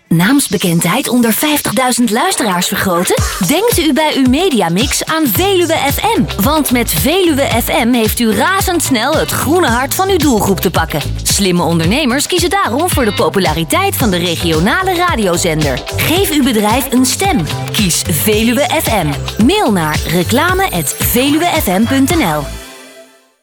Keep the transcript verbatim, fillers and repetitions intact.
Naamsbekendheid onder vijftigduizend luisteraars vergroten? Denkt u bij uw Mediamix aan Veluwe F M. Want met Veluwe F M heeft u razendsnel het groene hart van uw doelgroep te pakken. Slimme ondernemers kiezen daarom voor de populariteit van de regionale radiozender. Geef uw bedrijf een stem. Kies Veluwe F M. Mail naar reclame at veluwefm punt n l.